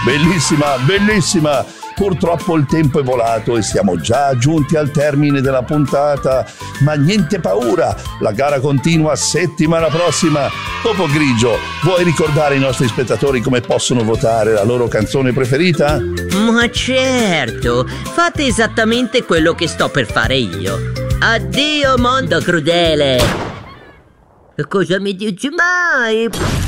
Bellissima, bellissima! Purtroppo il tempo è volato e siamo già giunti al termine della puntata, ma niente paura, la gara continua settimana prossima. Topo Grigio, vuoi ricordare ai nostri spettatori come possono votare la loro canzone preferita? Ma certo, fate esattamente quello che sto per fare io. Addio mondo crudele! Cosa mi dici mai?